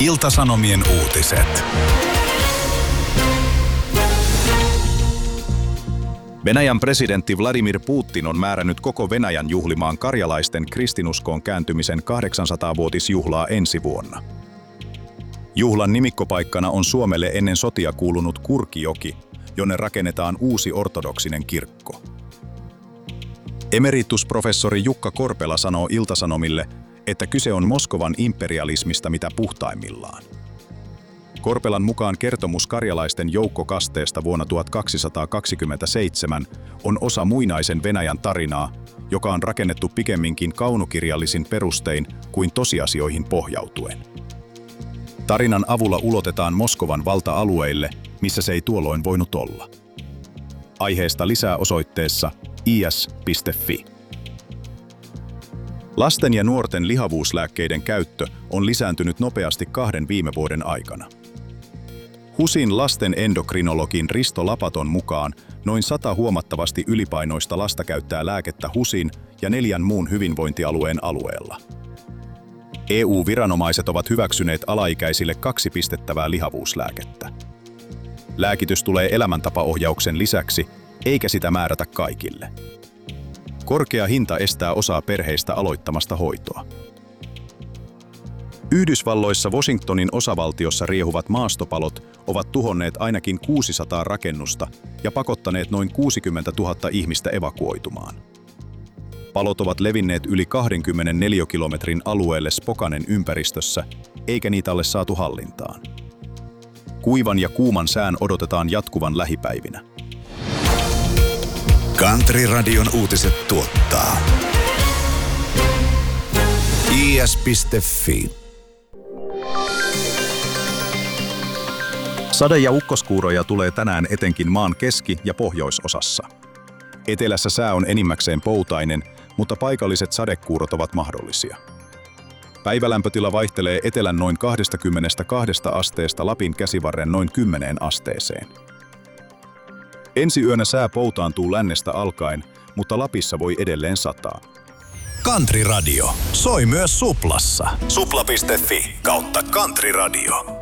Ilta-Sanomien uutiset. Venäjän presidentti Vladimir Putin on määrännyt koko Venäjän juhlimaan karjalaisten kristinuskoon kääntymisen 800-vuotisjuhlaa ensi vuonna. Juhlan nimikkopaikkana on Suomelle ennen sotia kuulunut Kurkijoki, jonne rakennetaan uusi ortodoksinen kirkko. Emeritusprofessori Jukka Korpela sanoo Ilta-Sanomille, että kyse on Moskovan imperialismista mitä puhtaimmillaan. Korpelan mukaan kertomus karjalaisten joukkokasteesta vuonna 1227 on osa muinaisen Venäjän tarinaa, joka on rakennettu pikemminkin kaunokirjallisin perustein kuin tosiasioihin pohjautuen. Tarinan avulla ulotetaan Moskovan valta-alueille, missä se ei tuolloin voinut olla. Aiheesta lisää osoitteessa is.fi. Lasten ja nuorten lihavuuslääkkeiden käyttö on lisääntynyt nopeasti 2 viime vuoden aikana. HUSin lasten endokrinologin Risto Lapaton mukaan noin 100 huomattavasti ylipainoista lasta käyttää lääkettä HUSin ja 4 muun hyvinvointialueen alueella. EU-viranomaiset ovat hyväksyneet alaikäisille 2 pistettävää lihavuuslääkettä. Lääkitys tulee elämäntapaohjauksen lisäksi, eikä sitä määrätä kaikille. Korkea hinta estää osaa perheistä aloittamasta hoitoa. Yhdysvalloissa Washingtonin osavaltiossa riehuvat maastopalot ovat tuhonneet ainakin 600 rakennusta ja pakottaneet noin 60 000 ihmistä evakuoitumaan. Palot ovat levinneet yli 20 neliökilometrin alueelle Spokanen ympäristössä, eikä niitä ole saatu hallintaan. Kuivan ja kuuman sään odotetaan jatkuvan lähipäivinä. Country-radion uutiset tuottaa is.fi. Sade- ja ukkoskuuroja tulee tänään etenkin maan keski- ja pohjoisosassa. Etelässä sää on enimmäkseen poutainen, mutta paikalliset sadekuurot ovat mahdollisia. Päivälämpötila vaihtelee etelän noin 22 asteesta Lapin käsivarren noin 10 asteeseen. Ensi yönä sää poutaantuu lännestä alkaen, mutta Lapissa voi edelleen sataa. Country Radio soi myös Suplassa. Supla.fi/Country Radio.